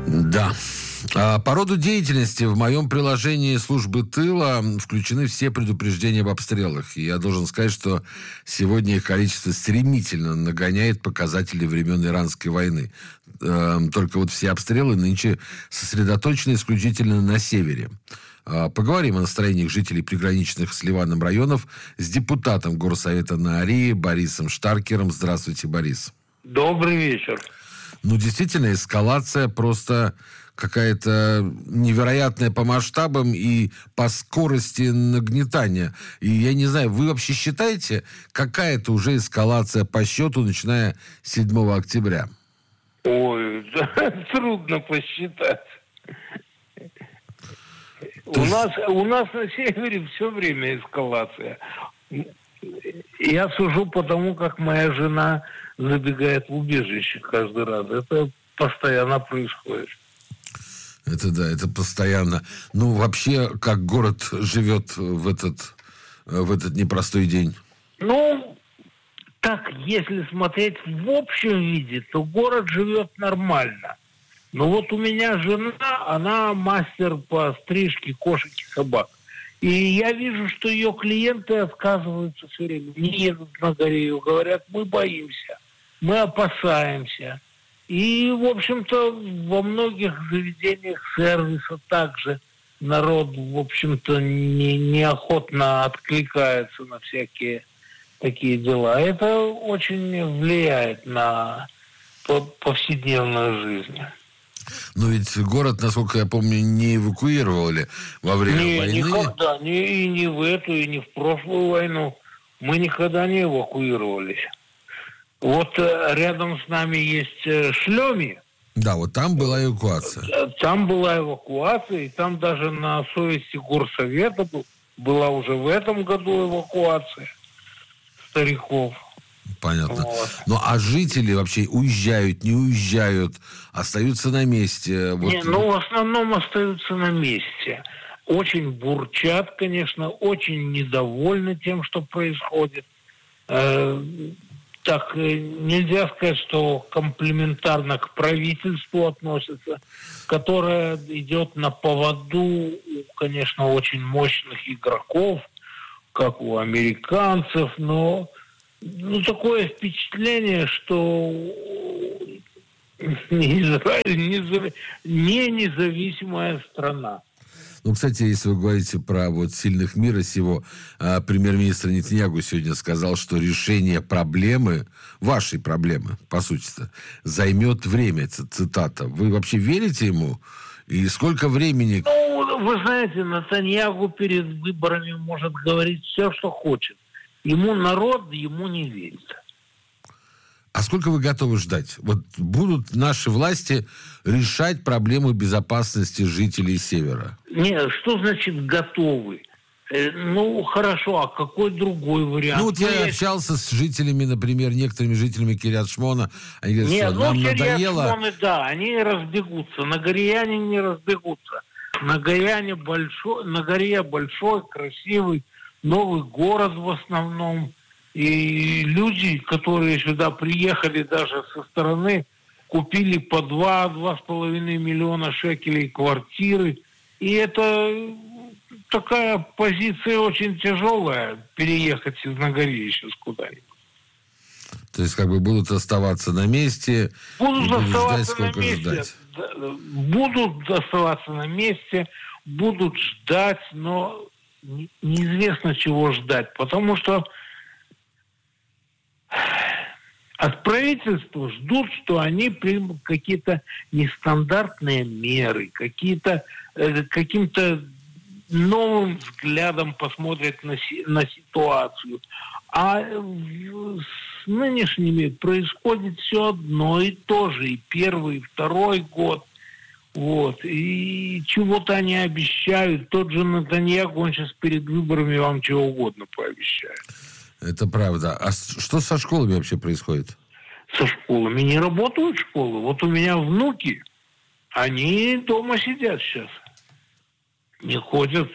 Да. По роду деятельности в моем приложении службы тыла включены все предупреждения об обстрелах. И я должен сказать, что сегодня их количество стремительно нагоняет показатели времен Иранской войны. Только вот все обстрелы нынче сосредоточены исключительно на севере. Поговорим о настроениях жителей приграничных с Ливаном районов с депутатом Горсовета Наарии Борисом Штаркером. Здравствуйте, Борис. Добрый вечер. Действительно, эскалация просто какая-то невероятная по масштабам и по скорости нагнетания. И я не знаю, вы вообще считаете, какая это уже эскалация по счету, начиная с 7 октября? Ой, трудно посчитать. У нас на севере все время эскалация. Я сужу по тому, как моя жена забегает в убежище каждый раз. Это постоянно происходит. Это да, это постоянно. Ну, вообще, как город живет в этот непростой день? Ну, так, если смотреть в общем виде, то город живет нормально. Но вот у меня жена, она мастер по стрижке кошек и собак. И я вижу, что ее клиенты отказываются все время. Не едут на Горею, говорят, мы боимся, мы опасаемся. И, в общем-то, во многих заведениях сервиса также народ, в общем-то, неохотно откликается на всякие такие дела. Это очень влияет на повседневную жизнь. Но ведь город, насколько я помню, не эвакуировали во время войны. Никогда. И не в эту, и не в прошлую войну. Мы никогда не эвакуировались. Вот рядом с нами есть Шлёми. Да, вот там была эвакуация. Там была эвакуация, и там даже на совести Горсовета была уже в этом году эвакуация стариков. Понятно. Вот. Ну, а жители вообще уезжают, не уезжают, остаются на месте? Вот. В основном остаются на месте. Очень бурчат, конечно, очень недовольны тем, что происходит. Так, нельзя сказать, что комплиментарно к правительству относятся, которое идет на поводу, конечно, очень мощных игроков, как у американцев, но такое впечатление, что Израиль не независимая страна. Ну, кстати, если вы говорите про сильных мира сего, премьер-министр Нетаньяху сегодня сказал, что решение проблемы, вашей проблемы, по сути-то, займет время. Это цитата. Вы вообще верите ему? И сколько времени? Вы знаете, Нетаньяху перед выборами может говорить все, что хочет. Народ ему не верит. А сколько вы готовы ждать? Вот будут наши власти решать проблему безопасности жителей Севера? Нет, что значит готовы? Хорошо, а какой другой вариант? Я общался с жителями, например, некоторыми жителями Кирьят-Шмона. Они говорят, что нам надоело... Кирьят-Шмоны, да, они разбегутся. На горе они не разбегутся. На горе большой, красивый, новый город в основном. И люди, которые сюда приехали даже со стороны, купили по 2-2,5 миллиона шекелей квартиры. И это такая позиция очень тяжелая, переехать из Нагорья сейчас куда-нибудь. То есть будут оставаться на месте, будут ждать, сколько ждать. Будут оставаться на месте, будут ждать, но неизвестно, чего ждать. Потому что от правительства ждут, что они примут какие-то нестандартные меры, каким-то новым взглядом посмотрят на ситуацию. А с нынешними происходит все одно и то же. И первый, и второй год. И чего-то они обещают. Тот же Нетаньяху, он сейчас перед выборами вам чего угодно пообещает. Это правда. А что со школами вообще происходит? Со школами не работают школы. Вот у меня внуки, они дома сидят сейчас. Не ходят.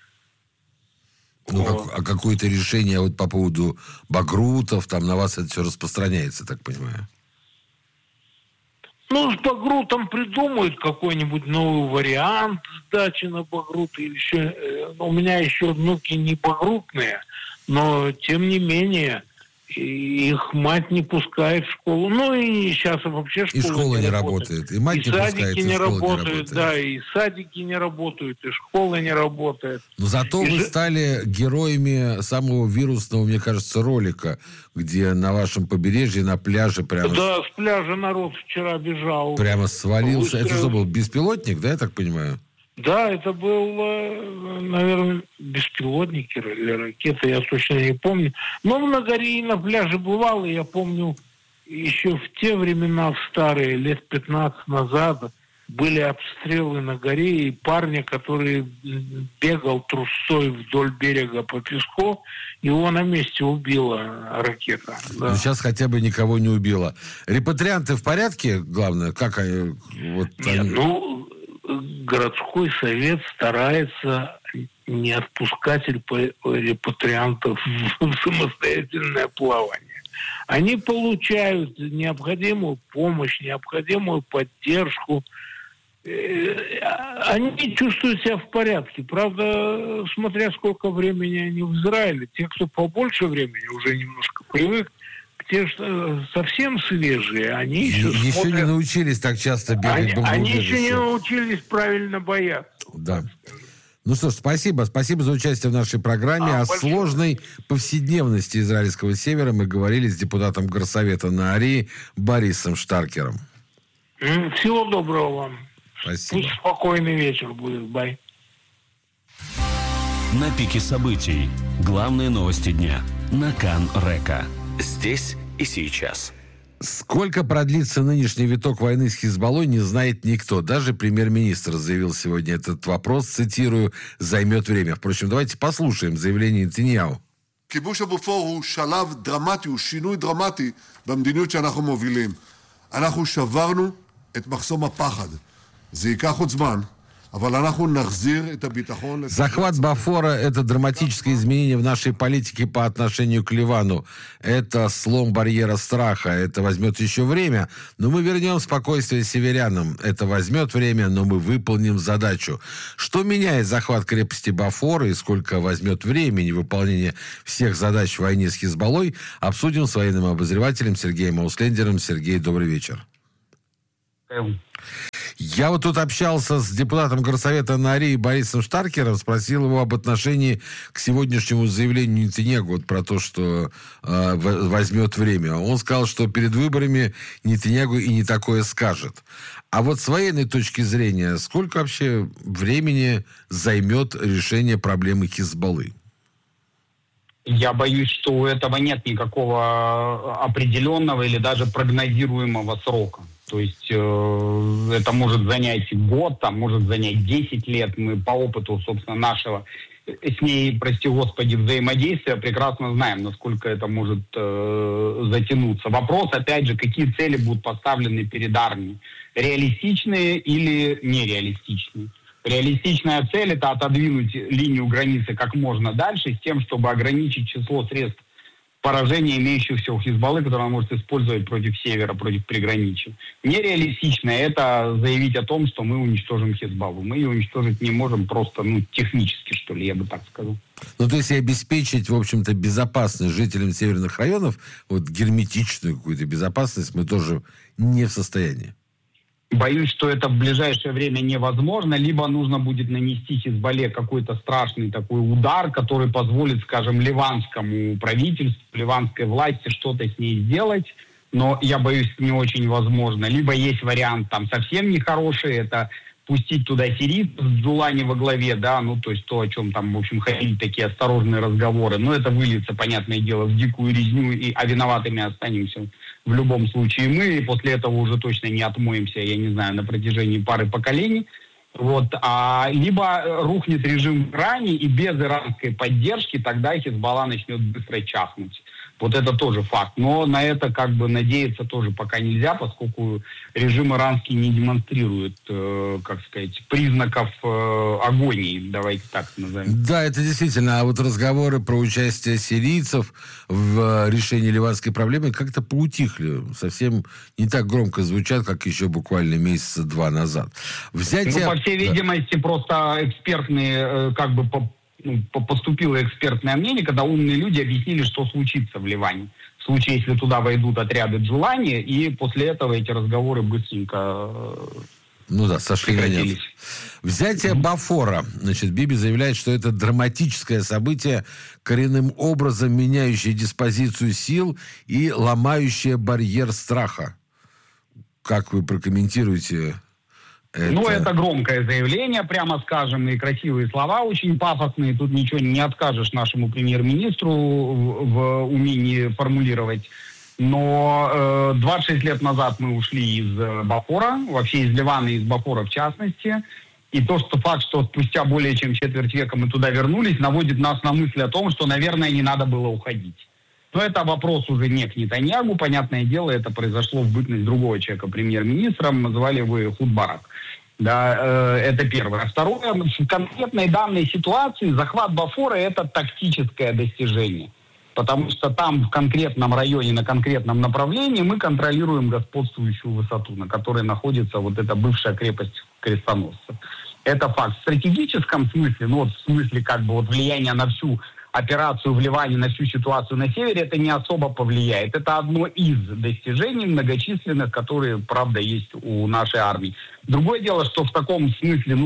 А какое-то решение по поводу багрутов, там на вас это все распространяется, так понимаю? Ну, с Багрутом придумают какой-нибудь новый вариант сдачи на Багрут. Или еще, у меня еще внуки не багрутные, но тем не менее их мать не пускает в школу. Ну и сейчас вообще школа не работает. И мать и не садики пускает, не работают. Да, и садики не работают, и школа не работает. Но зато вы стали героями самого вирусного, мне кажется, ролика, где на вашем побережье, на пляже прямо... Да, с пляжа народ вчера бежал. Прямо свалился. Это что был, беспилотник, да, я так понимаю? Да, это был, наверное, беспилотник или ракета, я точно не помню. Но на горе и на пляже бывал, и я помню, еще в те времена, в старые, лет 15 назад, были обстрелы на горе, и парня, который бегал трусцой вдоль берега по песку, его на месте убила ракета. Да. Но сейчас хотя бы никого не убила. Репатрианты в порядке, главное? Как они... Вот Нет, они... городской совет старается не отпускать репатриантов в самостоятельное плавание. Они получают необходимую помощь, необходимую поддержку. Они чувствуют себя в порядке. Правда, смотря сколько времени они в Израиле. Те, кто побольше времени, уже немножко привык. Те, что совсем свежие, они еще смотрят... не научились так часто бегать. Они еще не научились правильно бояться. Да. Ну что ж, спасибо. Спасибо за участие в нашей программе. О сложной повседневности израильского севера мы говорили с депутатом Горсовета Наарии Борисом Штаркером. Всего доброго вам. Спасибо. Пусть спокойный вечер будет. Бай. На пике событий. Главные новости дня. На Кан-Река. Здесь и сейчас. Сколько продлится нынешний виток войны с Хизбаллой, не знает никто. Даже премьер-министр заявил сегодня этот вопрос, цитирую, «займет время». Впрочем, давайте послушаем заявление Нетаньяху. כיבוש הבופור הוא שלב דרמטי, הוא שינוי דרמטי במדיניות שאנחנו מובילים. אנחנו שברנו את מחסום הפחד. זה ייקח עוד זמן. Захват Бофора – это драматическое изменение в нашей политике по отношению к Ливану. Это слом барьера страха. Это возьмет еще время, но мы вернем спокойствие северянам. Это возьмет время, но мы выполним задачу. Что меняет захват крепости Бофора и сколько возьмет времени выполнения всех задач в войне с Хизбаллой, обсудим с военным обозревателем Сергеем Ауслендером. Сергей, добрый вечер. Я вот тут общался с депутатом Горсовета Наарии Борисом Штаркером, спросил его об отношении к сегодняшнему заявлению Нетаньяху вот про то, что возьмет время. Он сказал, что перед выборами Нетаньяху и не такое скажет. А вот с военной точки зрения, сколько вообще времени займет решение проблемы Хизбаллы? Я боюсь, что у этого нет никакого определенного или даже прогнозируемого срока. То есть это может занять год, там, может занять 10 лет. Мы по опыту, собственно, нашего с ней, прости господи, взаимодействия прекрасно знаем, насколько это может затянуться. Вопрос, опять же, какие цели будут поставлены перед армией. Реалистичные или нереалистичные. Реалистичная цель – это отодвинуть линию границы как можно дальше с тем, чтобы ограничить число средств поражения, имеющихся у Хизбаллы, которые он может использовать против севера, против приграничья. Нереалистично это заявить о том, что мы уничтожим Хизбаллу. Мы ее уничтожить не можем просто, технически, что ли, я бы так сказал. Ну, то есть обеспечить, в общем-то, безопасность жителям северных районов, вот герметичную какую-то безопасность мы тоже не в состоянии. Боюсь, что это в ближайшее время невозможно. Либо нужно будет нанести Хизбалле какой-то страшный такой удар, который позволит, скажем, ливанскому правительству, ливанской власти что-то с ней сделать. Но я боюсь, не очень возможно. Либо есть вариант там совсем нехороший, это пустить туда сирийцев с Джулани во главе, да, то есть то, о чем там, в общем, ходили такие осторожные разговоры. Но это выльется, понятное дело, в дикую резню, а виноватыми останемся в любом случае мы, и после этого уже точно не отмоемся, я не знаю, на протяжении пары поколений. Либо рухнет режим в Иране, и без иранской поддержки тогда Хизбалла начнет быстро чахнуть. Вот это тоже факт. Но на это как бы надеяться тоже пока нельзя, поскольку режим иранский не демонстрирует, как сказать, признаков агонии, давайте так назовем. Да, это действительно. А вот разговоры про участие сирийцев в решении ливанской проблемы как-то поутихли. Совсем не так громко звучат, как еще буквально месяца два назад. Взятие... По всей видимости, просто экспертные, как бы поступило экспертное мнение, когда умные люди объяснили, что случится в Ливане. В случае, если туда войдут отряды Джулани, и после этого эти разговоры быстренько сошли на нет. Взятие Бофора. Значит, Биби заявляет, что это драматическое событие, коренным образом меняющее диспозицию сил и ломающее барьер страха. Как вы прокомментируете это? Это громкое заявление, прямо скажем, и красивые слова очень пафосные. Тут ничего не откажешь нашему премьер-министру в умении формулировать. Но 26 лет назад мы ушли из Бофора, вообще из Ливана и из Бофора в частности. И факт, что спустя более чем четверть века мы туда вернулись, наводит нас на мысль о том, что, наверное, не надо было уходить. Но это вопрос уже не к Нетаньягу. Понятное дело, это произошло в бытность другого человека премьер-министром. Звали его Эхуд Барак. Да, это первое. А второе, в конкретной данной ситуации захват Бофора – это тактическое достижение. Потому что там, в конкретном районе, на конкретном направлении, мы контролируем господствующую высоту, на которой находится вот эта бывшая крепость крестоносцев. Это факт. В стратегическом смысле, в смысле влияния на всю операцию в Ливане, на всю ситуацию на севере, это не особо повлияет. Это одно из достижений многочисленных, которые, правда, есть у нашей армии. Другое дело, что в таком смысле,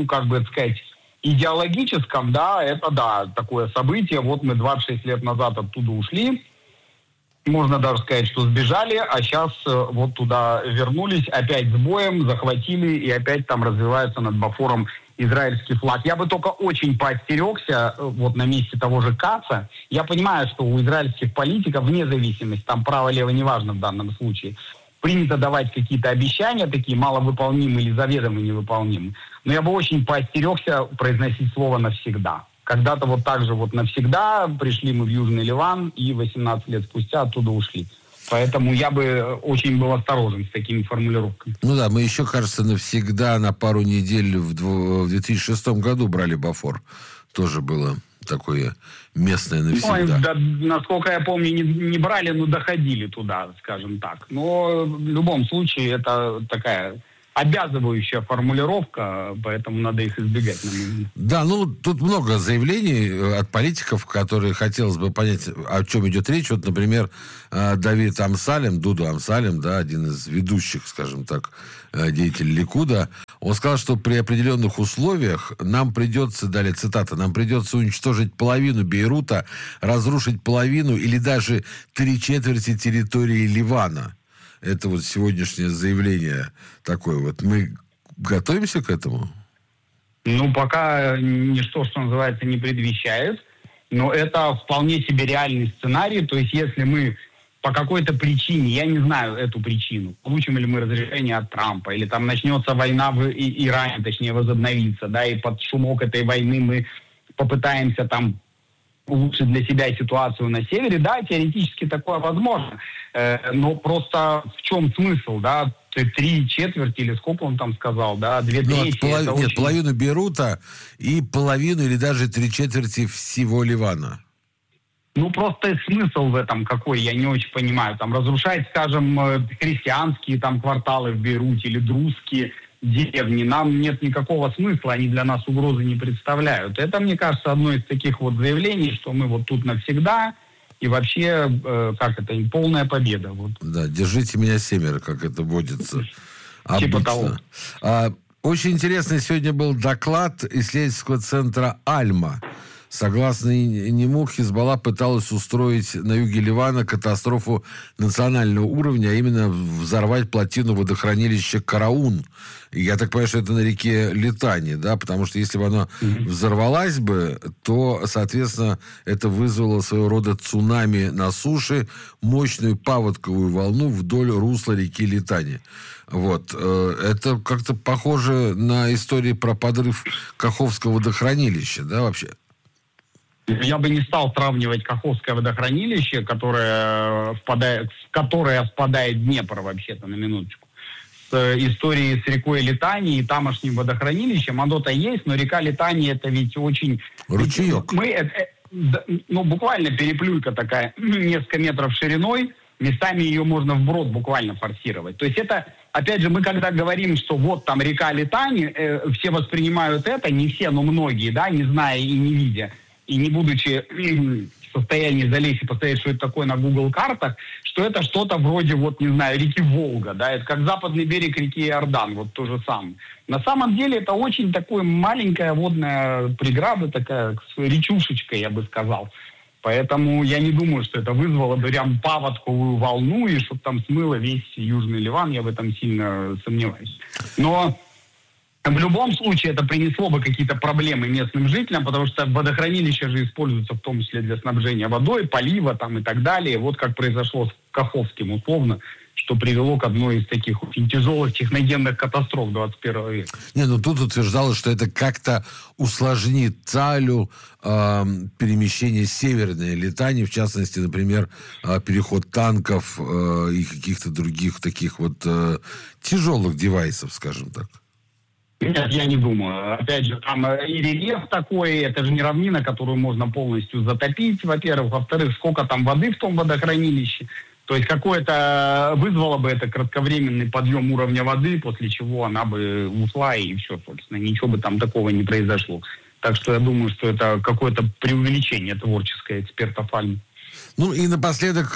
идеологическом, это такое событие. Вот мы 26 лет назад оттуда ушли. Можно даже сказать, что сбежали, а сейчас вот туда вернулись, опять с боем, захватили, и опять там развивается над Бофором израильский флаг. Я бы только очень поостерегся на месте того же Каца. Я понимаю, что у израильских политиков, вне зависимости, там право-лево неважно в данном случае, принято давать какие-то обещания, такие маловыполнимые или заведомо невыполнимые. Но я бы очень поостерегся произносить слово «навсегда». Когда-то так же навсегда пришли мы в Южный Ливан, и 18 лет спустя оттуда ушли. Поэтому я бы очень был осторожен с такими формулировками. Мы еще, кажется, навсегда на пару недель в 2006 году брали Бофор. Тоже было такое местное навсегда. Насколько я помню, не брали, но доходили туда, скажем так. Но в любом случае это такая обязывающая формулировка, поэтому надо их избегать. Да, тут много заявлений от политиков, которые хотелось бы понять, о чем идет речь. Вот, например, Давид Амсалем, Дуду Амсалем, один из ведущих, скажем так, деятелей Ликуда, он сказал, что при определенных условиях нам придется, далее цитата, нам придется уничтожить половину Бейрута, разрушить половину или даже 3/4 территории Ливана. Это сегодняшнее заявление такое. Мы готовимся к этому? Пока ничто, что называется, не предвещает. Но это вполне себе реальный сценарий. То есть, если мы по какой-то причине, я не знаю эту причину, получим ли мы разрешение от Трампа, или там начнется война в Иране, точнее, возобновится, и под шумок этой войны мы попытаемся улучшить для себя ситуацию на севере, теоретически такое возможно. Но просто в чем смысл, 3/4, или сколько он там сказал, 2/3. Половину Бейрута и половину или даже 3/4 всего Ливана. Просто смысл в этом какой, я не очень понимаю. Разрушать, скажем, христианские кварталы в Бейруте или друзские деревни, нам нет никакого смысла, они для нас угрозы не представляют. Это, мне кажется, одно из таких заявлений, что мы тут навсегда, и вообще, полная победа. Да, держите меня семеро, как это водится. Типа того. Очень интересный сегодня был доклад исследовательского центра «Альма». Согласно нему, Хизбалла пыталась устроить на юге Ливана катастрофу национального уровня, а именно взорвать плотину водохранилища Караун. И я так понимаю, что это на реке Литани, потому что если бы оно взорвалось бы, то, соответственно, это вызвало своего рода цунами на суше, мощную паводковую волну вдоль русла реки Литани. Это как-то похоже на историю про подрыв Каховского водохранилища, вообще? Я бы не стал сравнивать Каховское водохранилище, в которое впадает Днепр, вообще-то, на минуточку, с историей с рекой Литани и тамошним водохранилищем. Оно-то есть, но река Литани это ведь очень... Ручеек. Буквально переплюйка такая, несколько метров шириной, местами ее можно вброд буквально форсировать. То есть это, опять же, мы когда говорим, что вот там река Литани, все воспринимают это, не все, но многие, да, не зная и не видя, и не будучи в состоянии залезть и посмотреть, что это такое на Google картах, что это что-то вроде, вот, не знаю, реки Волга, да, это как западный берег реки Иордан, вот то же самое. На самом деле это очень такая маленькая водная преграда, такая речушечка, я бы сказал. Поэтому я не думаю, что это вызвало бы прям паводковую волну, и чтобы там смыло весь Южный Ливан, я в этом сильно сомневаюсь. Но в любом случае это принесло бы какие-то проблемы местным жителям, потому что водохранилища же используются в том числе для снабжения водой, полива там и так далее. Вот как произошло с Каховским условно, что привело к одной из таких очень тяжелых техногенных катастроф 21 века. Тут утверждалось, что это как-то усложнит Талю перемещение северной Литани, в частности, например, переход танков и каких-то других таких вот тяжелых девайсов, скажем так. Нет, я не думаю. Опять же, там и рельеф такой, это же не равнина, которую можно полностью затопить, во-первых. Во-вторых, сколько там воды в том водохранилище. То есть какое-то вызвало бы это кратковременный подъем уровня воды, после чего она бы ушла, и все, собственно. Ничего бы там такого не произошло. Так что я думаю, что это какое-то преувеличение творческое экспертов Альмы. И напоследок,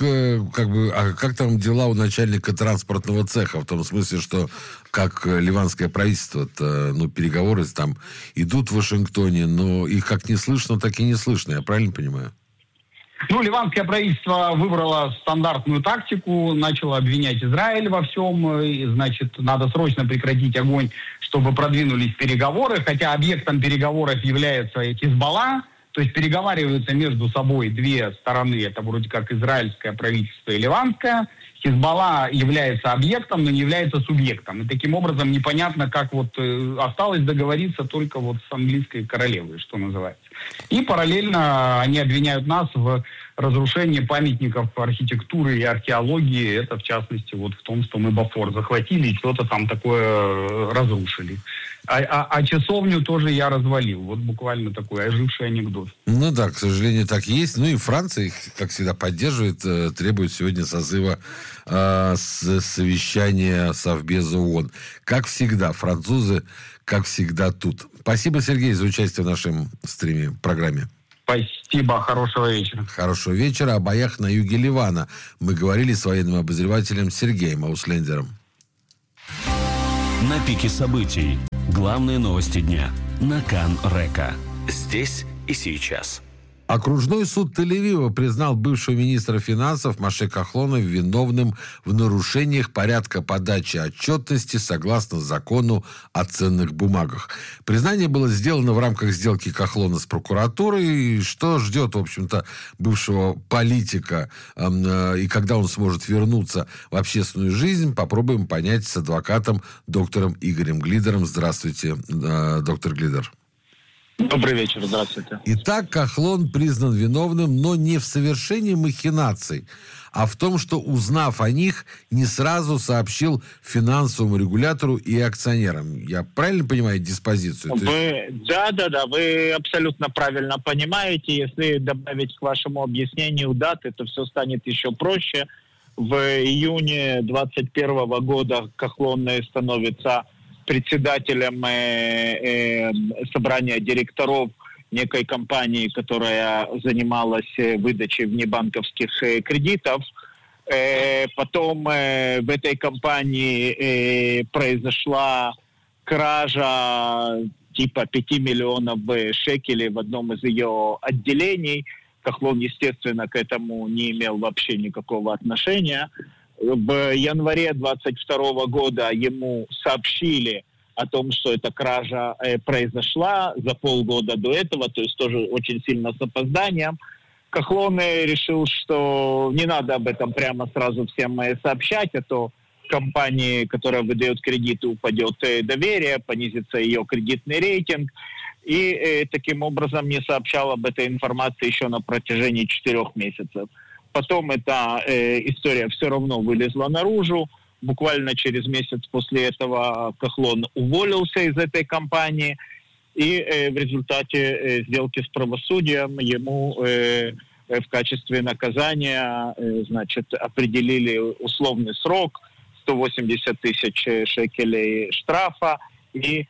как там дела у начальника транспортного цеха? В том смысле, что как ливанское правительство, переговоры там идут в Вашингтоне, но их как не слышно, так и не слышно. Я правильно понимаю? Ливанское правительство выбрало стандартную тактику, начало обвинять Израиль во всем, и, значит, надо срочно прекратить огонь, чтобы продвинулись переговоры, хотя объектом переговоров является Хизбалла, то есть переговариваются между собой две стороны, это вроде как израильское правительство и ливанское. Хизбалла является объектом, но не является субъектом. И таким образом непонятно, как осталось договориться только с английской королевой, что называется. И параллельно они обвиняют нас в разрушении памятников архитектуры и археологии. Это, в частности, в том, что мы Бофор захватили и что-то там такое разрушили. А часовню тоже я развалил. Буквально такой оживший анекдот. Да, к сожалению, так и есть. И Франция их, как всегда, поддерживает, требует сегодня созыва совещания Совбеза ООН. Как всегда, французы, как всегда, тут. Спасибо, Сергей, за участие в нашем стриме, программе. Спасибо, хорошего вечера. Хорошего вечера. О боях на юге Ливана мы говорили с военным обозревателем Сергеем Ауслендером. На пике событий. Главные новости дня на Кан Река. Здесь и сейчас. Окружной суд Тель-Авива признал бывшего министра финансов Моше Кахлона виновным в нарушениях порядка подачи отчетности согласно закону о ценных бумагах. Признание было сделано в рамках сделки Кахлона с прокуратурой. Что ждет, в общем-то, бывшего политика и когда он сможет вернуться в общественную жизнь, попробуем понять с адвокатом доктором Игорем Глидером. Здравствуйте, доктор Глидер. Добрый вечер, здравствуйте. Итак, Кахлон признан виновным, но не в совершении махинаций, а в том, что, узнав о них, не сразу сообщил финансовому регулятору и акционерам. Я правильно понимаю диспозицию? Да, вы абсолютно правильно понимаете. Если добавить к вашему объяснению даты, то все станет еще проще. В июне 2021 года Кахлон становится председателем собрания директоров некой компании, которая занималась выдачей внебанковских кредитов. Потом в этой компании произошла кража типа 5 миллионов шекелей в одном из ее отделений. Кахлон, естественно, к этому не имел вообще никакого отношения. В январе 22 года ему сообщили о том, что эта кража произошла за полгода до этого, то есть тоже очень сильно с опозданием. Кахлон решил, что не надо об этом прямо сразу всем сообщать, а то компании, которая выдает кредиты, упадет доверие, понизится ее кредитный рейтинг. и таким образом не сообщал об этой информации еще на протяжении 4 месяцев. Потом эта история все равно вылезла наружу. Буквально через месяц после этого Кахлон уволился из этой компании, и в результате сделки с правосудием ему в качестве наказания, значит, определили условный срок, 180 тысяч шекелей штрафа и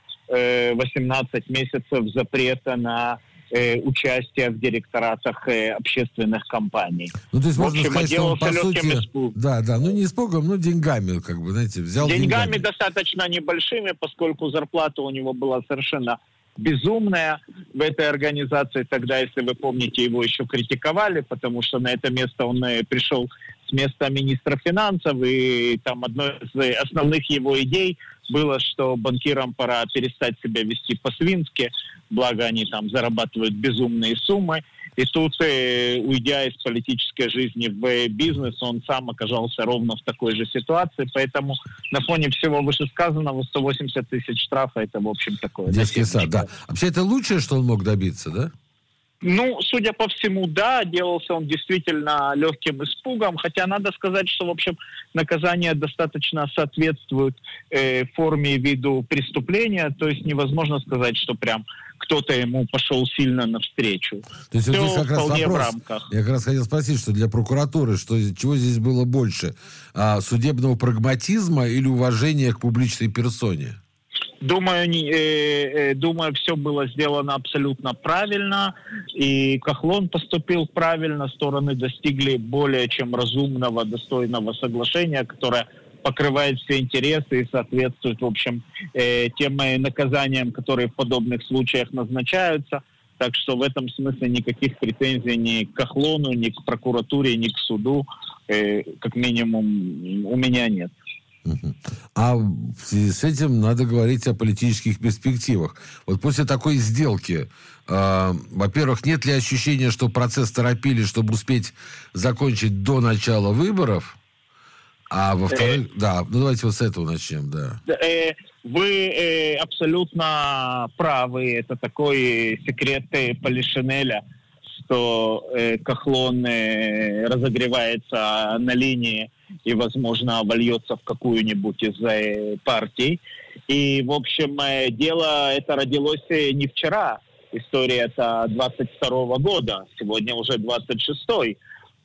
18 месяцев запрета на участие в директоратах общественных компаний. Ну, то есть, в можно общем, сказать, что он, по сути, испугом. да, ну не испугом, но деньгами, как бы, знаете, взял Деньгами достаточно небольшими, поскольку зарплата у него была совершенно безумная в этой организации. Тогда, если вы помните, его еще критиковали, потому что на это место он пришел с места министра финансов, и там одной из основных его идей было, что банкирам пора перестать себя вести по-свински, благо они там зарабатывают безумные суммы. И тут, уйдя из политической жизни в бизнес, он сам оказался ровно в такой же ситуации. Поэтому на фоне всего вышесказанного 180 тысяч штрафа — это, в общем, такое. Детский сад, да. Вообще, это лучшее, что он мог добиться, да? Ну, судя по всему, да, делался он действительно легким испугом, хотя надо сказать, что, в общем, наказание достаточно соответствует форме и виду преступления, то есть невозможно сказать, что прям кто-то ему пошел сильно навстречу. То есть все вот здесь как раз вполне вопрос, в рамках. Я как раз хотел спросить, что для прокуратуры, чего здесь было больше? Судебного прагматизма или уважения к публичной персоне? Думаю, все было сделано абсолютно правильно, и Кахлон поступил правильно, стороны достигли более чем разумного, достойного соглашения, которое покрывает все интересы и соответствует, в общем, тем наказаниям, которые в подобных случаях назначаются. Так что в этом смысле никаких претензий ни к Кахлону, ни к прокуратуре, ни к суду, как минимум, у меня нет. А в связи с этим надо говорить о политических перспективах. Вот после такой сделки, во-первых, нет ли ощущения, что процесс торопили, чтобы успеть закончить до начала выборов? А во-вторых, давайте вот с этого начнем, да. Вы абсолютно правы. Это такой секрет Полишинеля, что Кахлон разогревается на линии и, возможно, вольется в какую-нибудь из партий. И, в общем, дело это родилось не вчера. История это 22-го года. Сегодня уже 26-й.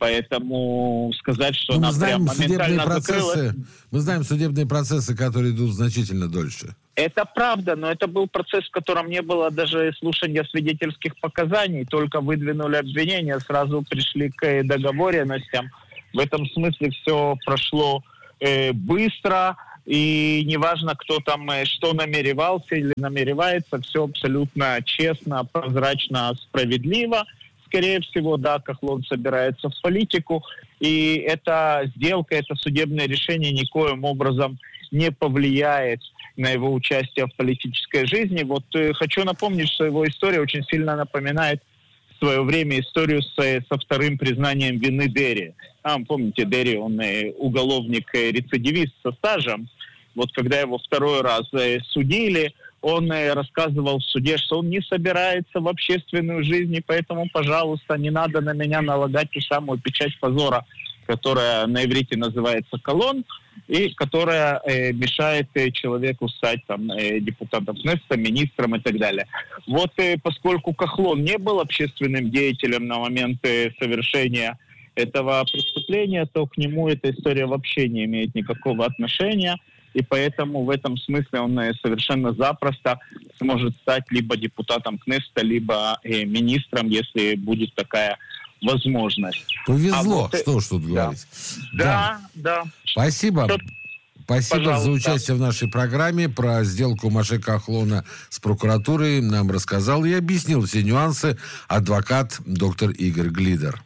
Поэтому сказать, что она прям моментально закрылась... Мы знаем судебные процессы, которые идут значительно дольше. Это правда, но это был процесс, в котором не было даже слушания свидетельских показаний, только выдвинули обвинения, сразу пришли к договоренностям. В этом смысле все прошло быстро, и неважно, кто там что намеревался или намеревается, все абсолютно честно, прозрачно, справедливо. Скорее всего, да, Кахлон собирается в политику, и эта сделка, это судебное решение никоим образом не повлияет на его участие в политической жизни. Вот хочу напомнить, что его история очень сильно напоминает в свое время историю со вторым признанием вины Дерри. Помните, Дерри, он уголовник-рецидивист со стажем. Вот когда его второй раз судили, он рассказывал в суде, что он не собирается в общественную жизнь, и поэтому, пожалуйста, не надо на меня налагать ту самую печать позора, которая на иврите называется колон, и которая мешает человеку стать там, депутатом Кнессета, министром и так далее. Вот поскольку Кахлон не был общественным деятелем на момент совершения этого преступления, то к нему эта история вообще не имеет никакого отношения. И поэтому в этом смысле он совершенно запросто сможет стать либо депутатом Кнессета, либо министром, если будет такая возможность. Повезло, что ж тут говорить. Да. Спасибо. Спасибо, пожалуйста, за участие в нашей программе. Про сделку Моше Кахлона с прокуратурой нам рассказал и объяснил все нюансы адвокат доктор Игорь Глидер.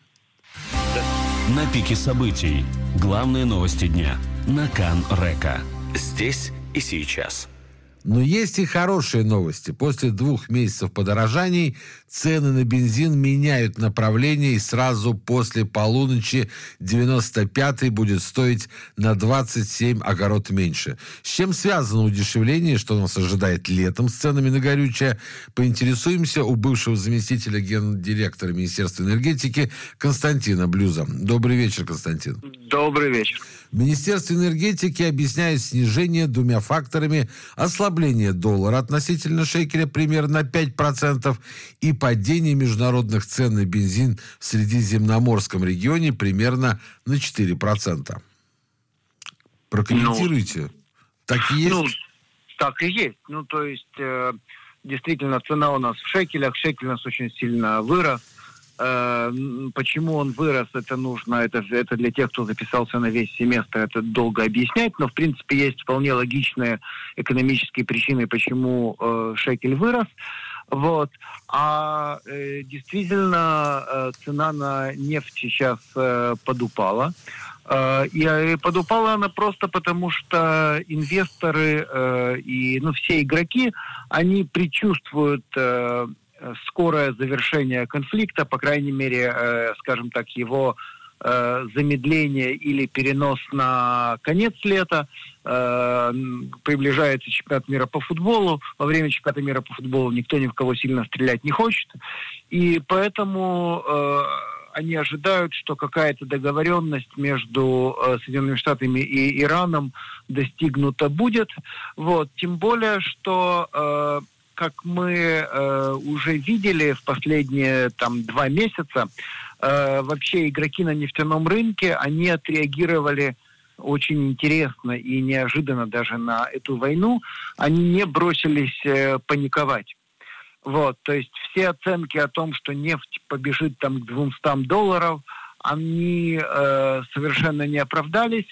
На пике событий. Главные новости дня на Кан Река. Здесь и сейчас. Но есть и хорошие новости. После 2 месяцев подорожаний цены на бензин меняют направление, и сразу после полуночи 95-й будет стоить на 27 огород меньше. С чем связано удешевление, что нас ожидает летом с ценами на горючее? Поинтересуемся у бывшего заместителя гендиректора Министерства энергетики Константина Блюза. Добрый вечер, Константин. Добрый вечер. В Министерстве энергетики объясняют снижение 2 факторами: ослабление доллара относительно шекеля примерно на 5% и падение международных цен на бензин в Средиземноморском регионе примерно на 4%. Прокомментируйте. Так и есть? Так и есть. То есть, действительно, цена у нас в шекелях. Шекель у нас очень сильно вырос. Почему он вырос, это нужно, это для тех, кто записался на весь семестр, это долго объяснять, но в принципе есть вполне логичные экономические причины, почему шекель вырос. Вот. А действительно цена на нефть сейчас подупала. И подупала она просто потому, что инвесторы и все игроки, они предчувствуют скорое завершение конфликта, по крайней мере, скажем так, его замедление или перенос на конец лета. Приближается чемпионат мира по футболу. Во время чемпионата мира по футболу никто ни в кого сильно стрелять не хочет. И поэтому они ожидают, что какая-то договоренность между Соединенными Штатами и Ираном достигнута будет. Вот. Тем более, что как мы уже видели в последние 2 месяца, вообще игроки на нефтяном рынке, они отреагировали очень интересно и неожиданно даже на эту войну. Они не бросились паниковать. Вот, то есть все оценки о том, что нефть побежит к $200, они совершенно не оправдались.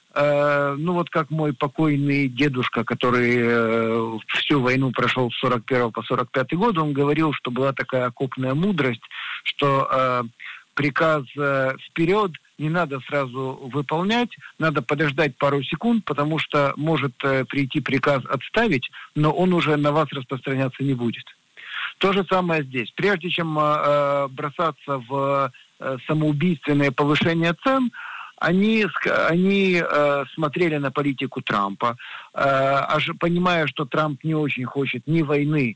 Как мой покойный дедушка, который всю войну прошел с 41 по 45 год, он говорил, что была такая окопная мудрость, что приказ вперед не надо сразу выполнять, надо подождать пару секунд, потому что может прийти приказ отставить, но он уже на вас распространяться не будет. То же самое здесь. Прежде чем бросаться в самоубийственное повышение цен, они смотрели на политику Трампа, понимая, что Трамп не очень хочет ни войны,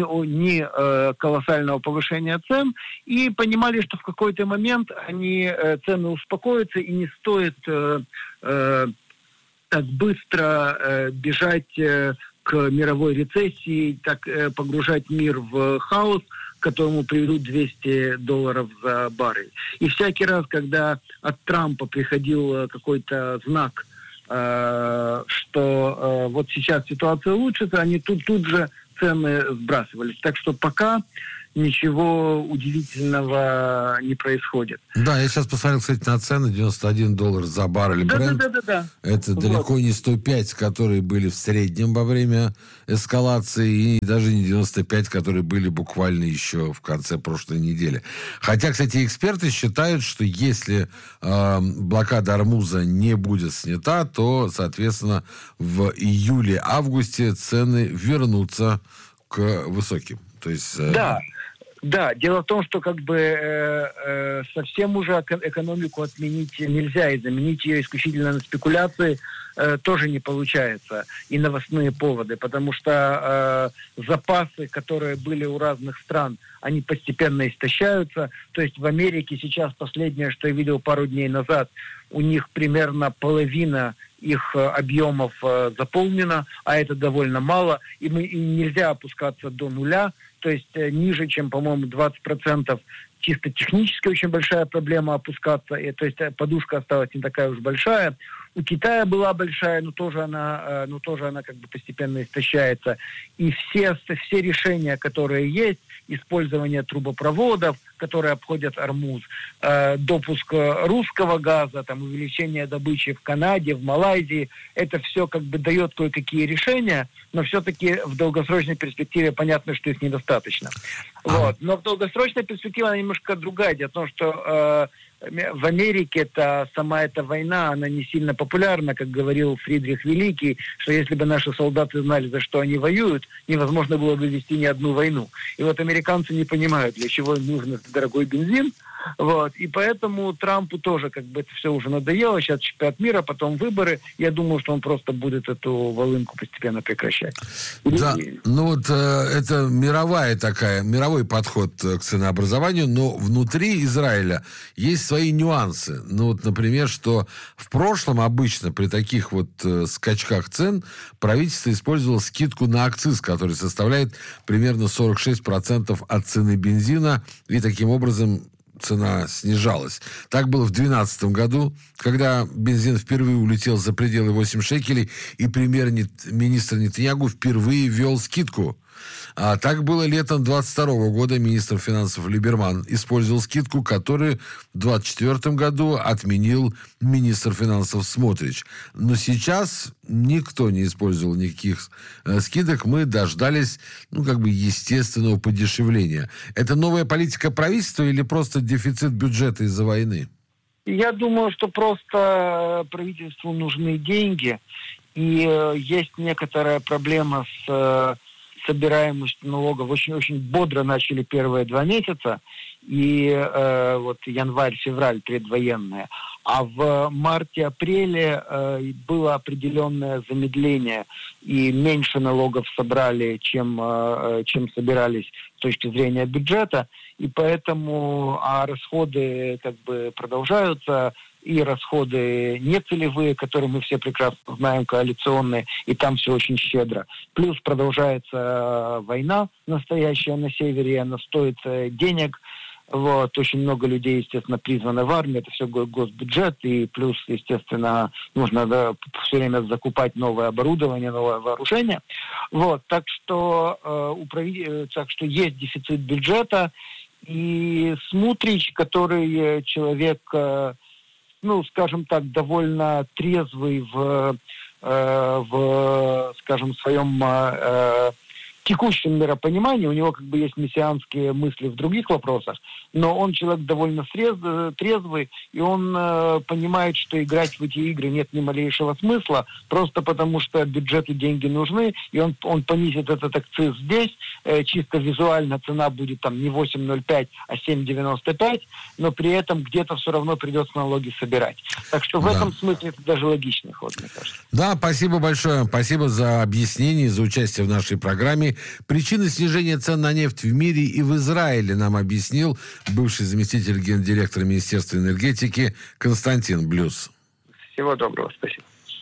ни колоссального повышения цен, и понимали, что в какой-то момент цены успокоятся, и не стоит так быстро бежать к мировой рецессии, так погружать мир в хаос, к которому приведут $200 за баррель. И всякий раз, когда от Трампа приходил какой-то знак, что вот сейчас ситуация улучшится, они тут же цены сбрасывались. Так что пока ничего удивительного не происходит. Да, я сейчас посмотрел, кстати, на цены. $91 за баррель Брент. Да. Это далеко не 105, которые были в среднем во время эскалации, и даже не 95, которые были буквально еще в конце прошлой недели. Хотя, кстати, эксперты считают, что если блокада Ормуза не будет снята, то, соответственно, в июле-августе цены вернутся к высоким. То есть... Да, дело в том, что совсем уже экономику отменить нельзя, и заменить ее исключительно на спекуляции тоже не получается, и новостные поводы, потому что запасы, которые были у разных стран, они постепенно истощаются. То есть в Америке сейчас, последнее, что я видел пару дней назад, у них примерно половина их объемов заполнена, а это довольно мало, и нельзя опускаться до нуля, то есть ниже, чем, по-моему, 20%. Чисто технически очень большая проблема опускаться, то есть подушка осталась не такая уж большая. У Китая была большая, но тоже она постепенно истощается. И все решения, которые есть, использование трубопроводов, которые обходят Ормуз, допуск русского газа, увеличение добычи в Канаде, в Малайзии, это все дает кое-какие решения, но все-таки в долгосрочной перспективе понятно, что их недостаточно. Вот. Но в долгосрочной перспективе она немножко другая. Дело в том, что в Америке сама эта война, она не сильно популярна, как говорил Фридрих Великий, что если бы наши солдаты знали, за что они воюют, невозможно было бы вести ни одну войну. И вот американцы не понимают, для чего им нужен дорогой бензин. Вот. И поэтому Трампу тоже как бы это все уже надоело. Сейчас чемпионат мира, потом выборы. Я думаю, что он просто будет эту волынку постепенно прекращать. Да, ну вот это мировой подход к ценообразованию, но внутри Израиля есть свои нюансы. Ну вот, например, что в прошлом обычно при таких вот скачках цен правительство использовало скидку на акциз, который составляет примерно 46% от цены бензина, и таким образом цена снижалась. Так было в 2012 году, когда бензин впервые улетел за пределы 8 шекелей, и премьер-министр Нетаньяху впервые ввел скидку. А так было летом 2022 года. Министр финансов Либерман использовал скидку, которую в 2024 году отменил министр финансов Смотрич. Но сейчас никто не использовал никаких скидок. Мы дождались, естественного подешевления. Это новая политика правительства или просто дефицит бюджета из-за войны? Я думаю, что просто правительству нужны деньги. И есть некоторая проблема с собираемость налогов. Очень бодро начали первые 2 месяца, и вот январь-февраль предвоенные. А в марте-апреле было определенное замедление, и меньше налогов собрали, чем собирались с точки зрения бюджета, и поэтому расходы продолжаются, и расходы нецелевые, которые мы все прекрасно знаем, коалиционные, и там все очень щедро. Плюс продолжается война настоящая на севере, она стоит денег. Вот. Очень много людей, естественно, призвано в армию, это все госбюджет, и плюс, естественно, нужно все время закупать новое оборудование, новое вооружение. Вот. Так что есть дефицит бюджета, и Смотрич, который человек, скажем так, довольно трезвый в своем текущем миропонимании, у него есть мессианские мысли в других вопросах, но он человек довольно трезвый, и он понимает, что играть в эти игры нет ни малейшего смысла, просто потому что бюджету деньги нужны, и он понизит этот акциз здесь, чисто визуально цена будет не 8,05, а 7,95, но при этом где-то все равно придется налоги собирать. Так что в этом смысле это даже логичный ход, мне кажется. Да, спасибо большое. Спасибо за объяснение, за участие в нашей программе. Причины снижения цен на нефть в мире и в Израиле нам объяснил бывший заместитель гендиректора Министерства энергетики Константин Блюз. Всего доброго, спасибо.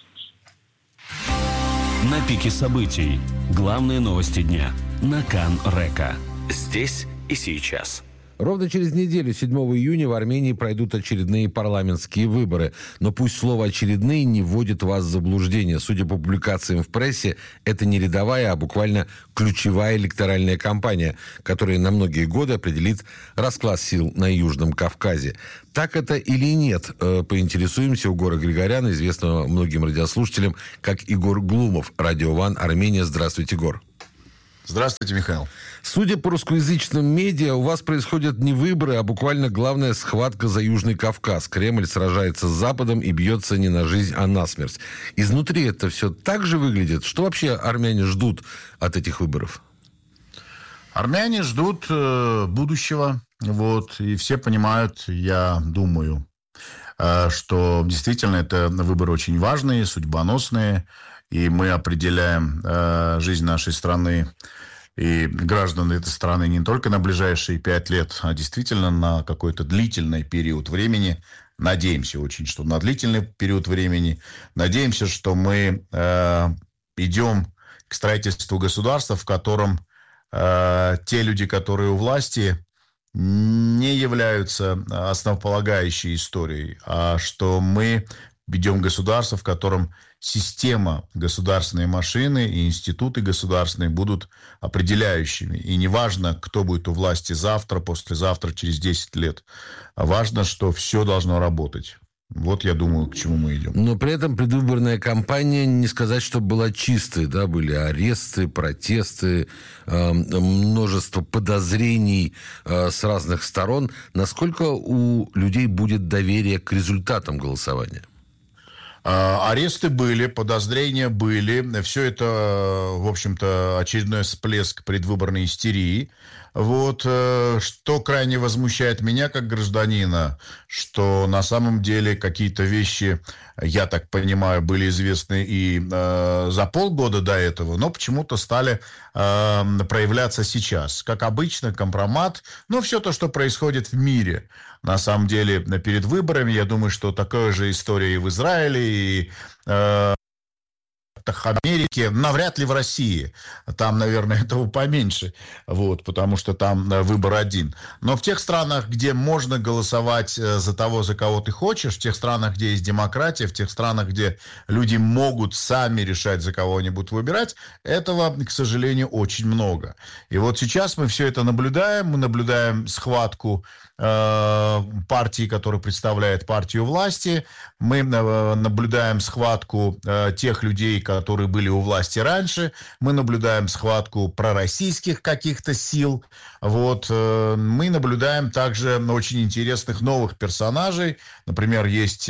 На пике событий. Главные новости дня. На Кан Река. Здесь и сейчас. Ровно через неделю, 7 июня, в Армении пройдут очередные парламентские выборы. Но пусть слово «очередные» не вводит вас в заблуждение. Судя по публикациям в прессе, это не рядовая, а буквально ключевая электоральная кампания, которая на многие годы определит расклад сил на Южном Кавказе. Так это или нет? Поинтересуемся у Гора Григоряна, известного многим радиослушателям, как Игорь Глумов, Радио Ван, Армения. Здравствуйте, Гор. Здравствуйте, Михаил. Судя по русскоязычным медиа, у вас происходят не выборы, а буквально главная схватка за Южный Кавказ. Кремль сражается с Западом и бьется не на жизнь, а на смерть. Изнутри это все так же выглядит? Что вообще армяне ждут от этих выборов? Армяне ждут будущего. И все понимают, я думаю, что действительно это выборы очень важные, судьбоносные. И мы определяем жизнь нашей страны и граждан этой страны не только на ближайшие 5 лет, а действительно на какой-то длительный период времени. Надеемся очень, что на длительный период времени. Надеемся, что мы идем к строительству государства, в котором те люди, которые у власти, не являются основополагающей историей, а что мы ведем государство, в котором система государственной машины и институты государственные будут определяющими. И не важно, кто будет у власти завтра, послезавтра, через 10 лет. А важно, что все должно работать. Вот я думаю, к чему мы идем. Но при этом предвыборная кампания, не сказать, что была чистой. Да? Были аресты, протесты, множество подозрений с разных сторон. Насколько у людей будет доверие к результатам голосования? Аресты были, подозрения были. Все это, в общем-то, очередной всплеск предвыборной истерии. Вот, что крайне возмущает меня как гражданина, что на самом деле какие-то вещи, я так понимаю, были известны и за полгода до этого, но почему-то стали проявляться сейчас. Как обычно, компромат, но все то, что происходит в мире. На самом деле, перед выборами, я думаю, что такая же история и в Израиле, и Америке, навряд ли в России. Там, наверное, этого поменьше, вот, потому что там выбор один. Но в тех странах, где можно голосовать за того, за кого ты хочешь, в тех странах, где есть демократия, в тех странах, где люди могут сами решать, за кого они будут выбирать, этого, к сожалению, очень много. И вот сейчас мы все это наблюдаем. Мы наблюдаем схватку партии, которая представляет партию власти. Мы наблюдаем схватку тех людей, которые были у власти раньше. Мы наблюдаем схватку пророссийских каких-то сил. Вот. Мы наблюдаем также очень интересных новых персонажей. Например, есть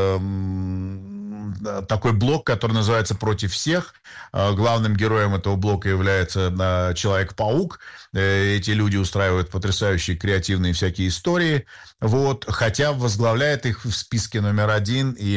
такой блок, который называется «Против всех». Главным героем этого блока является Человек-паук. Эти люди устраивают потрясающие креативные всякие истории. Вот. Хотя возглавляет их в списке номер один и,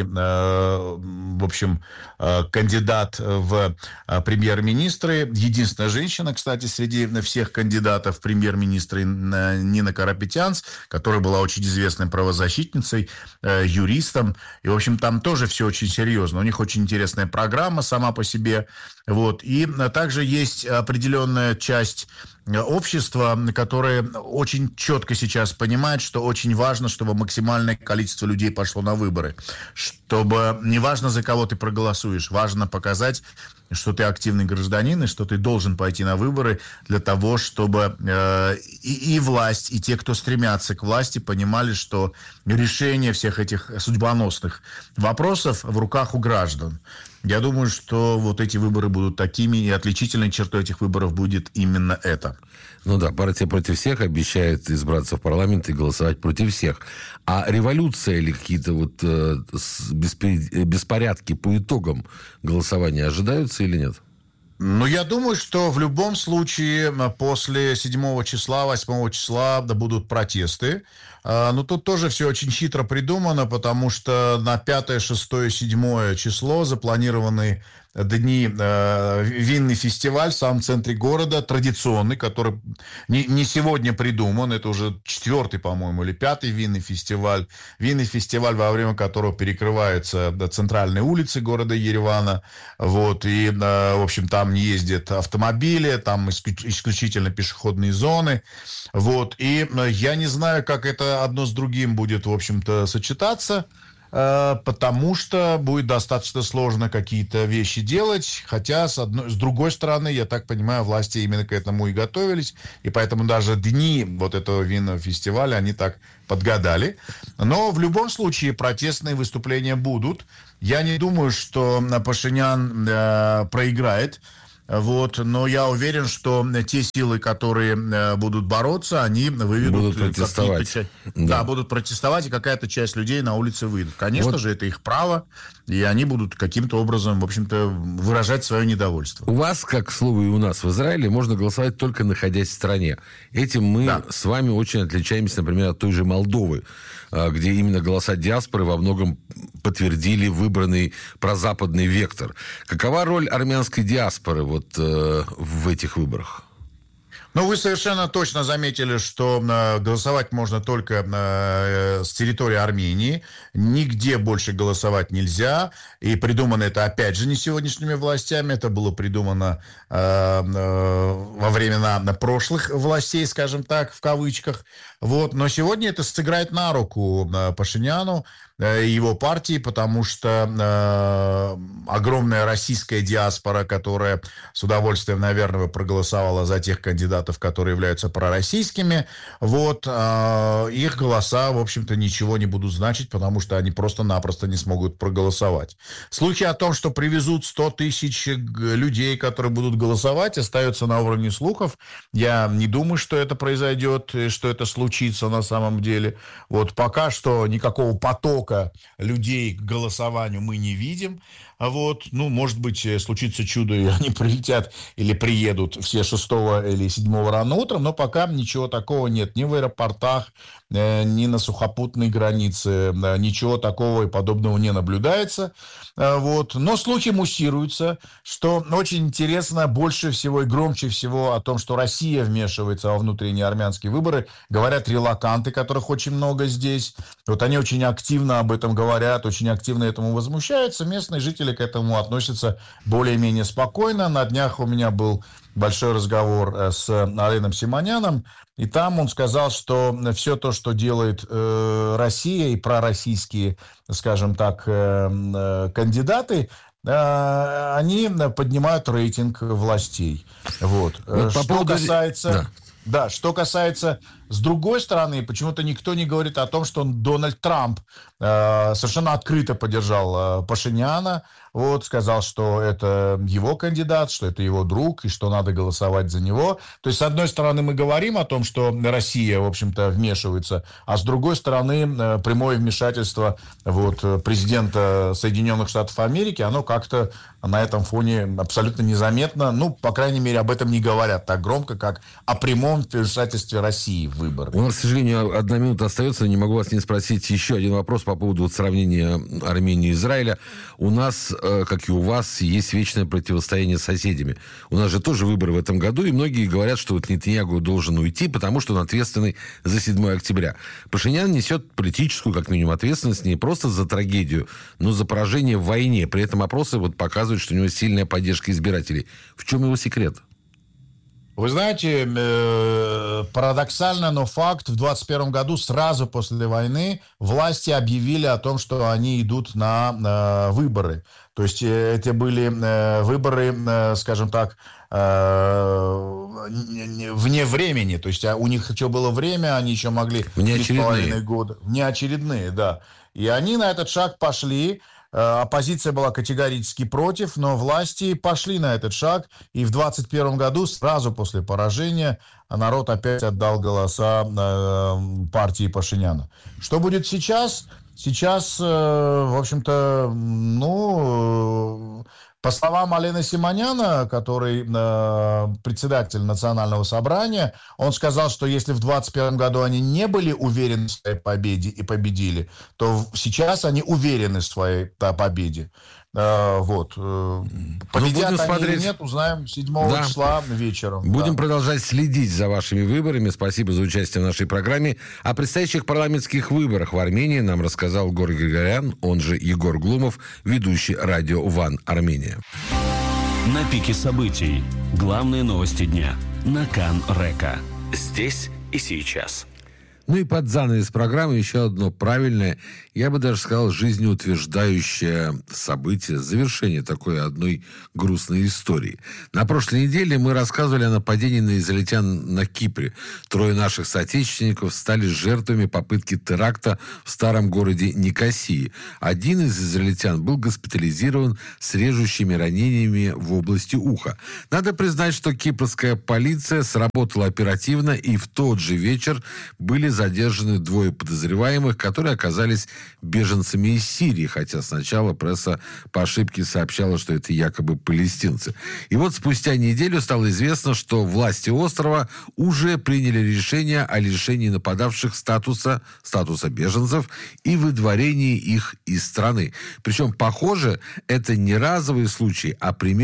в общем, кандидат в премьер-министры. Единственная женщина, кстати, среди всех кандидатов в премьер-министры Нина Карапетянц, которая была очень известной правозащитницей, юристом. И, в общем, там тоже все очень серьезно. У них очень интересная программа сама по себе. Вот. И также есть определенная часть общества, которое очень четко сейчас понимает, что очень важно, чтобы максимальное количество людей пошло на выборы. Чтобы не важно, за кого ты проголосуешь, важно показать, что ты активный гражданин и что ты должен пойти на выборы для того, чтобы и власть, и те, кто стремятся к власти, понимали, что решение всех этих судьбоносных вопросов в руках у граждан. Я думаю, что вот эти выборы будут такими, и отличительной чертой этих выборов будет именно это. Ну да, партия «Против всех» обещает избраться в парламент и голосовать против всех. А революция или какие-то вот беспорядки по итогам голосования ожидаются или нет? Ну, я думаю, что в любом случае после 7 числа, 8 числа будут протесты. Но тут тоже все очень хитро придумано, потому что на 5, 6, 7 число запланированы дни, винный фестиваль в самом центре города, традиционный, который не сегодня придуман, это уже 4-й, по-моему, или 5-й винный фестиваль. Винный фестиваль, во время которого перекрываются центральные улицы города Еревана. Вот, и, в общем, там не ездят автомобили, там исключительно пешеходные зоны. Вот, и я не знаю, как это одно с другим будет, в общем-то, сочетаться, потому что будет достаточно сложно какие-то вещи делать, хотя, с другой стороны, я так понимаю, власти именно к этому и готовились, и поэтому даже дни вот этого винного фестиваля, они так подгадали. Но в любом случае протестные выступления будут. Я не думаю, что Пашинян проиграет. Вот, но я уверен, что те силы, которые будут бороться, они выведут... Будут протестовать. Да, будут протестовать, и какая-то часть людей на улице выйдут. Конечно же, это их право, и они будут каким-то образом, в общем-то, выражать свое недовольство. У вас, как, к слову, и у нас в Израиле, можно голосовать только находясь в стране. Этим мы с вами очень отличаемся, например, от той же Молдовы, где именно голоса диаспоры во многом подтвердили выбранный прозападный вектор. Какова роль армянской диаспоры вот в этих выборах? Ну, вы совершенно точно заметили, что голосовать можно только с территории Армении. Нигде больше голосовать нельзя. И придумано это, опять же, не сегодняшними властями. Это было придумано во времена прошлых властей, скажем так, в кавычках. Вот. Но сегодня это сыграет на руку Пашиняну. его партии, потому что огромная российская диаспора, которая с удовольствием, наверное, проголосовала за тех кандидатов, которые являются пророссийскими, вот, их голоса, в общем-то, ничего не будут значить, потому что они просто-напросто не смогут проголосовать. Слухи о том, что привезут 100 тысяч людей, которые будут голосовать, остаются на уровне слухов. Я не думаю, что это произойдет, что это случится на самом деле. Вот пока что никакого потока людей к голосованию мы не видим. Вот, ну, может быть, случится чудо, и они прилетят или приедут все 6 или 7 рано утром, но пока ничего такого нет ни в аэропортах, ни на сухопутной границе, ничего такого и подобного не наблюдается. Вот. Но слухи муссируются, что очень интересно, больше всего и громче всего о том, что Россия вмешивается во внутренние армянские выборы, говорят релоканты, которых очень много здесь. Вот они очень активно об этом говорят, очень активно этому возмущаются. Местные жители к этому относятся более-менее спокойно. На днях у меня был большой разговор с Аленом Симоняном, и там он сказал, что все то, что делает Россия и пророссийские, скажем так, кандидаты, они поднимают рейтинг властей. Вот. Что касается... Да, что касается, с другой стороны, почему-то никто не говорит о том, что Дональд Трамп совершенно открыто поддержал Пашиняна, вот, сказал, что это его кандидат, что это его друг, и что надо голосовать за него. То есть, с одной стороны, мы говорим о том, что Россия, в общем-то, вмешивается, а с другой стороны, прямое вмешательство вот, президента Соединенных Штатов Америки, оно как-то на этом фоне абсолютно незаметно, ну, по крайней мере, об этом не говорят так громко, как о прямом вмешательстве России в выборы. У нас, к сожалению, 1 минута остается. Не могу вас не спросить еще один вопрос по поводу вот сравнения Армении и Израиля. У нас, как и у вас, есть вечное противостояние с соседями. У нас же тоже выборы в этом году, и многие говорят, что вот Нетаньяху должен уйти, потому что он ответственный за 7 октября. Пашинян несет политическую, как минимум, ответственность не просто за трагедию, но за поражение в войне. При этом опросы вот показывают, что у него сильная поддержка избирателей. В чем его секрет? Вы знаете, парадоксально, но факт, в 2021 году, сразу после войны, власти объявили о том, что они идут на выборы. То есть это были выборы, скажем так, вне времени. То есть у них еще было время, они еще могли... Внеочередные. Года. Внеочередные, да. И они на этот шаг пошли. Оппозиция была категорически против, но власти пошли на этот шаг. И в 2021 году, сразу после поражения, народ опять отдал голоса партии Пашиняна. Что будет сейчас? Сейчас, в общем-то, по словам Алена Симоняна, который председатель Национального собрания, он сказал, что если в 2021 году они не были уверены в своей победе и победили, то сейчас они уверены в своей победе. Вот. Победят они или нет, узнаем 7 числа вечером. Будем продолжать следить за вашими выборами. Спасибо за участие в нашей программе. О предстоящих парламентских выборах в Армении нам рассказал Гор Григорян, он же Егор Глумов, ведущий радио «Ван Армения». На пике событий. Главные новости дня. На Кан Река. Здесь и сейчас. Ну и под занавес программы еще одно правильное, я бы даже сказал, жизнеутверждающее событие, завершение такой одной грустной истории. На прошлой неделе мы рассказывали о нападении на израильтян на Кипре. 3 наших соотечественников стали жертвами попытки теракта в старом городе Никосии. Один из израильтян был госпитализирован с режущими ранениями в области уха. Надо признать, что кипрская полиция сработала оперативно, и в тот же вечер были задержаны 2 подозреваемых, которые оказались беженцами из Сирии, хотя сначала пресса по ошибке сообщала, что это якобы палестинцы. И вот спустя неделю стало известно, что власти острова уже приняли решение о лишении нападавших статуса беженцев и выдворении их из страны. Причем, похоже, это не разовый случай, а пример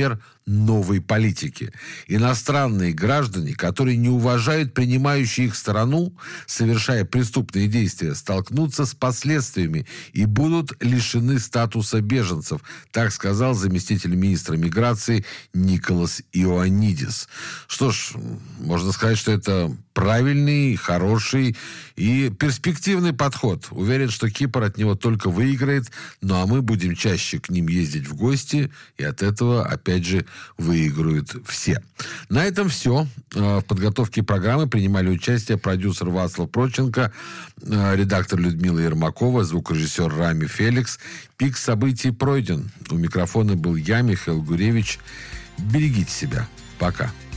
новой политики. Иностранные граждане, которые не уважают принимающую их страну, совершая преступные действия, столкнутся с последствиями и будут лишены статуса беженцев, так сказал заместитель министра миграции Николас Иоаннидис. Что ж, можно сказать, что это правильный, хороший и перспективный подход. Уверен, что Кипр от него только выиграет, ну а мы будем чаще к ним ездить в гости, и от этого, опять же, выиграют все. На этом все. В подготовке программы принимали участие продюсер Вацлав Проченко, редактор Людмила Ермакова, звукорежиссер Рами Феликс. Пик событий пройден. У микрофона был я, Михаил Гуревич. Берегите себя. Пока.